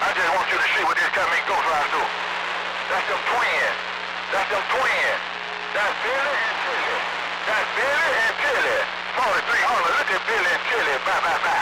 just want you to see what this Cutman Ghost Rider do. That's them twins. That's them twins. That's Billy and Tilly. That's Billy and Tilly. 43 Holler, look at Billy and Tilly. Bye, bye, bye.